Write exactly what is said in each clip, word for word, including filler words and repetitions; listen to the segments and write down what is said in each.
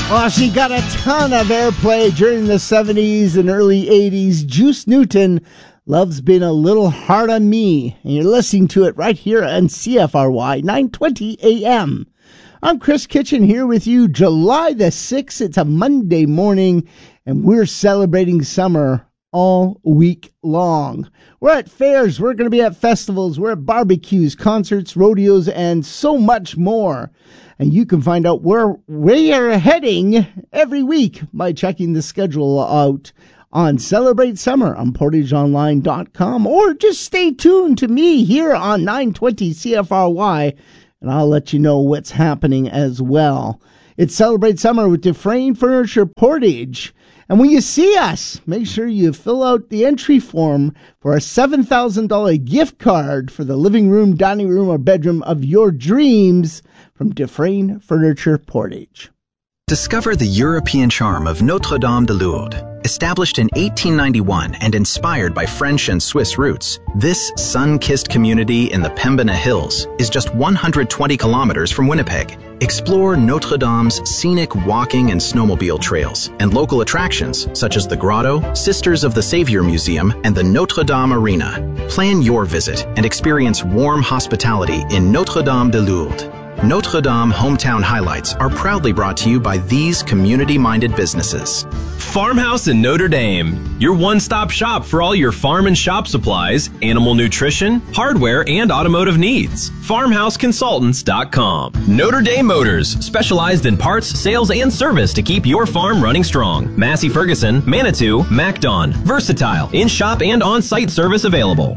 Well, she got a ton of airplay during the seventies and early eighties. Juice Newton, Love's Been a Little Hard on Me. And you're listening to it right here on C F R Y, nine twenty A M. I'm Chris Kitchen here with you, July the sixth. It's a Monday morning, and we're celebrating summer all week long. We're at fairs, we're going to be at festivals, we're at barbecues, concerts, rodeos, and so much more. And you can find out where we are heading every week by checking the schedule out on Celebrate Summer on portage online dot com, or just stay tuned to me here on nine twenty C F R Y, and I'll let you know what's happening as well. It's Celebrate Summer with Dufresne Furniture Portage. And when you see us, make sure you fill out the entry form for a seven thousand dollars gift card for the living room, dining room, or bedroom of your dreams from Dufresne Furniture Portage. Discover the European charm of Notre-Dame de Lourdes. Established in eighteen ninety-one and inspired by French and Swiss roots, this sun-kissed community in the Pembina Hills is just one hundred twenty kilometers from Winnipeg. Explore Notre-Dame's scenic walking and snowmobile trails and local attractions such as the Grotto, Sisters of the Savior Museum, and the Notre-Dame Arena. Plan your visit and experience warm hospitality in Notre-Dame de Lourdes. Notre-Dame Hometown Highlights are proudly brought to you by these community-minded businesses. Farmhouse in Notre Dame, your one-stop shop for all your farm and shop supplies, animal nutrition, hardware, and automotive needs. farmhouse consultants dot com. Notre Dame Motors, specialized in parts, sales, and service to keep your farm running strong. Massey Ferguson, Manitou, MacDon, Versatile, in-shop and on-site service available.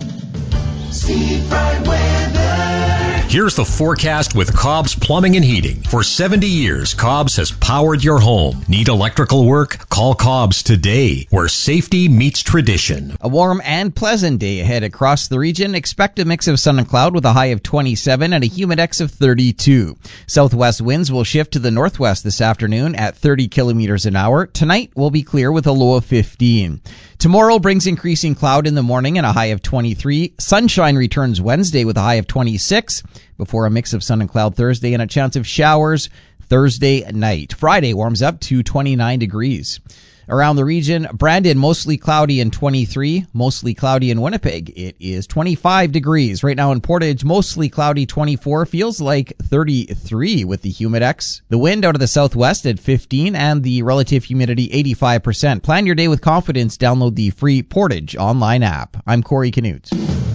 Steve Bright Weather. Here's the forecast with Cobb's Plumbing and Heating. For seventy years, Cobb's has powered your home. Need electrical work? Call Cobb's today, where safety meets tradition. A warm and pleasant day ahead across the region. Expect a mix of sun and cloud with a high of twenty-seven and a humidex of thirty-two. Southwest winds will shift to the northwest this afternoon at thirty kilometers an hour. Tonight will be clear with a low of fifteen. Tomorrow brings increasing cloud in the morning and a high of twenty-three. Sunshine returns Wednesday with a high of twenty-six, before a mix of sun and cloud Thursday and a chance of showers Thursday night. Friday warms up to twenty-nine degrees. Around the region, Brandon, mostly cloudy and twenty-three. Mostly cloudy in Winnipeg, it is twenty-five degrees. Right now in Portage, mostly cloudy, twenty-four. Feels like thirty-three with the humidex. The wind out of the southwest at fifteen and the relative humidity eighty-five percent. Plan your day with confidence. Download the free Portage online app. I'm Corey Canute.